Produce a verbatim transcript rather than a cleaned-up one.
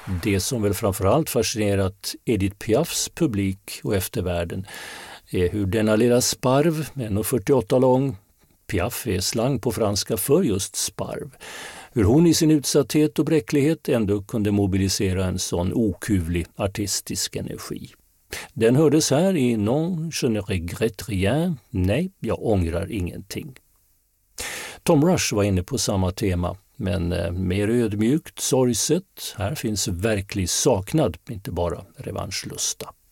Det som väl framförallt fascinerat Edith Piafs publik och eftervärlden är hur denna lilla sparv, en komma fyrtioåtta lång, Piaf är slang på franska för just sparv, hur hon i sin utsatthet och bräcklighet ändå kunde mobilisera en sån okuvlig artistisk energi. Den hördes här i Non, je ne regrette rien, nej, jag ångrar ingenting. Tom Rush var inne på samma tema, men mer ödmjukt, sorgset. Här finns verklig saknad, inte bara revanschlusta.